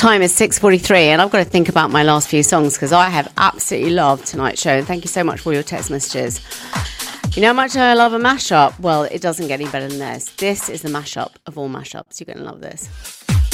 Time is 6:43, and I've got to think about my last few songs because I have absolutely loved tonight's show. And thank you so much for all your text messages. You know how much I love a mashup? Well, it doesn't get any better than this. This is the mashup of all mashups. You're going to love this.